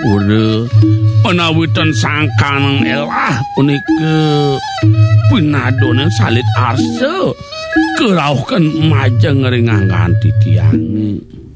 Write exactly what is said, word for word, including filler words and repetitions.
ure menawitan sangkanang elah punike pinadonan salit arse kerauhkan majeng ringang ganti tiange